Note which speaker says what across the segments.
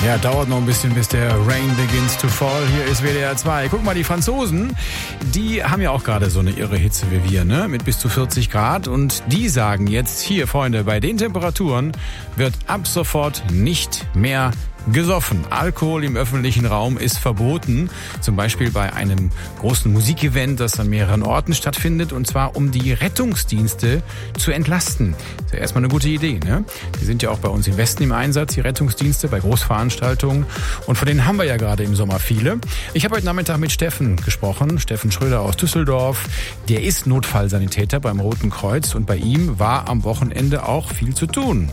Speaker 1: Ja, dauert noch ein bisschen, bis der Rain begins to fall. Hier ist WDR 2. Guck mal, die Franzosen, die haben ja auch gerade so eine irre Hitze wie wir, ne? Mit bis zu 40 Grad. Und die sagen jetzt, hier, Freunde, bei den Temperaturen wird ab sofort nicht mehr gesoffen. Alkohol im öffentlichen Raum ist verboten. Zum Beispiel bei einem großen Musikevent, das an mehreren Orten stattfindet. Und zwar, um die Rettungsdienste zu entlasten. Das ist ja erstmal eine gute Idee, ne? Die sind ja auch bei uns im Westen im Einsatz, die Rettungsdienste, bei Großveranstaltungen. Und von denen haben wir ja gerade im Sommer viele. Ich habe heute Nachmittag mit Steffen gesprochen. Steffen Schröder aus Düsseldorf. Der ist Notfallsanitäter beim Roten Kreuz. Und bei ihm war am Wochenende auch viel zu tun.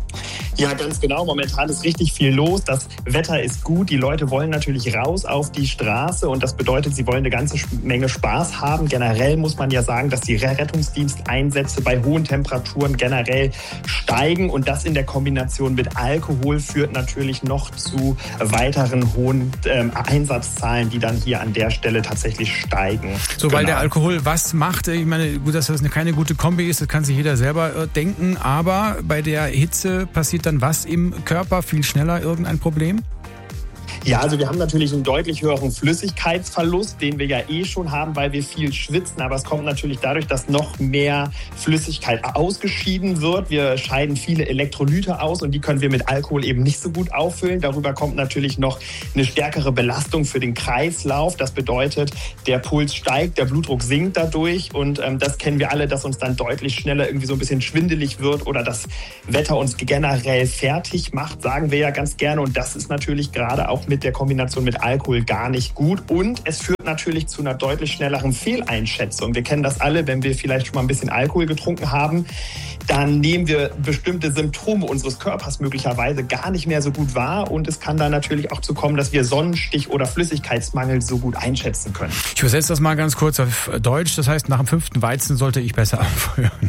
Speaker 2: Ja, ganz genau. Momentan ist richtig viel los. Das Wetter ist gut. Die Leute wollen natürlich raus auf die Straße und das bedeutet, sie wollen eine ganze Menge Spaß haben. Generell muss man ja sagen, dass die Rettungsdiensteinsätze bei hohen Temperaturen generell steigen und das in der Kombination mit Alkohol führt natürlich noch zu weiteren hohen Einsatzzahlen, die dann hier an der Stelle tatsächlich steigen.
Speaker 1: So, weil der Alkohol was macht? Ich meine, gut, dass das keine gute Kombi ist, das kann sich jeder selber denken, aber bei der Hitze passiert dann was im Körper? Viel schneller irgendein Problem?
Speaker 2: Ja, also wir haben natürlich einen deutlich höheren Flüssigkeitsverlust, den wir ja schon haben, weil wir viel schwitzen. Aber es kommt natürlich dadurch, dass noch mehr Flüssigkeit ausgeschieden wird. Wir scheiden viele Elektrolyte aus und die können wir mit Alkohol eben nicht so gut auffüllen. Darüber kommt natürlich noch eine stärkere Belastung für den Kreislauf. Das bedeutet, der Puls steigt, der Blutdruck sinkt dadurch. Und das kennen wir alle, dass uns dann deutlich schneller irgendwie so ein bisschen schwindelig wird oder das Wetter uns generell fertig macht, sagen wir ja ganz gerne. Und das ist natürlich gerade auch mit der Kombination mit Alkohol gar nicht gut. Und es führt natürlich zu einer deutlich schnelleren Fehleinschätzung. Wir kennen das alle, wenn wir vielleicht schon mal ein bisschen Alkohol getrunken haben, dann nehmen wir bestimmte Symptome unseres Körpers möglicherweise gar nicht mehr so gut wahr. Und es kann dann natürlich auch zu kommen, dass wir Sonnenstich oder Flüssigkeitsmangel so gut einschätzen können.
Speaker 1: Ich übersetze das mal ganz kurz auf Deutsch. Das heißt, nach dem 5. Weizen sollte ich besser aufhören.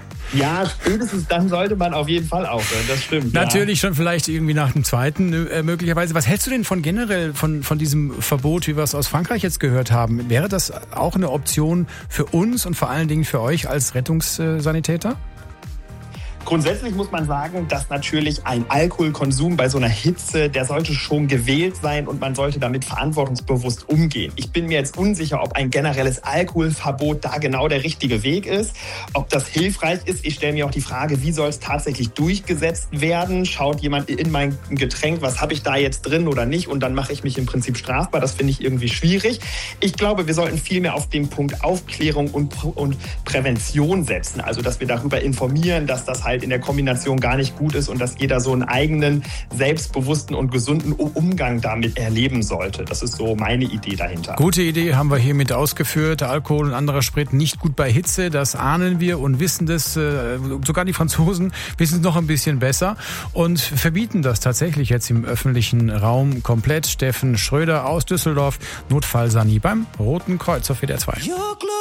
Speaker 2: Ja, spätestens dann sollte man auf jeden Fall aufhören, das stimmt.
Speaker 1: Natürlich schon vielleicht irgendwie nach dem 2. Möglicherweise. Was hältst du denn von generell von diesem Verbot, wie wir es aus Frankreich jetzt gehört haben? Wäre das auch eine Option für uns und vor allen Dingen für euch als Rettungssanitäter?
Speaker 2: Grundsätzlich muss man sagen, dass natürlich ein Alkoholkonsum bei so einer Hitze, der sollte schon gewählt sein und man sollte damit verantwortungsbewusst umgehen. Ich bin mir jetzt unsicher, ob ein generelles Alkoholverbot da genau der richtige Weg ist, ob das hilfreich ist. Ich stelle mir auch die Frage, wie soll es tatsächlich durchgesetzt werden? Schaut jemand in mein Getränk, was habe ich da jetzt drin oder nicht? Und dann mache ich mich im Prinzip strafbar. Das finde ich irgendwie schwierig. Ich glaube, wir sollten viel mehr auf den Punkt Aufklärung und Prävention setzen. Also, dass wir darüber informieren, dass das halt in der Kombination gar nicht gut ist und dass jeder so einen eigenen, selbstbewussten und gesunden Umgang damit erleben sollte. Das ist so meine Idee dahinter.
Speaker 1: Gute Idee, haben wir hiermit ausgeführt. Alkohol und anderer Sprit nicht gut bei Hitze, das ahnen wir und wissen das. Sogar die Franzosen wissen es noch ein bisschen besser und verbieten das tatsächlich jetzt im öffentlichen Raum komplett. Steffen Schröder aus Düsseldorf, Notfallsani beim Roten Kreuz auf WDR 2.